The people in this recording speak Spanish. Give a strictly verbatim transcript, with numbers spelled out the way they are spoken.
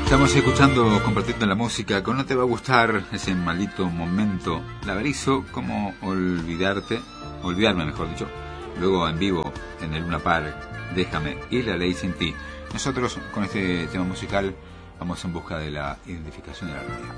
Estamos escuchando, compartiendo la música, con No Te Va a Gustar, ese maldito momento. La Berizo, como olvidarte, olvidarme mejor dicho, luego en vivo en el Luna Park, Déjame, y La Ley Sin Ti. Nosotros con este tema musical vamos en busca de la identificación de la radio.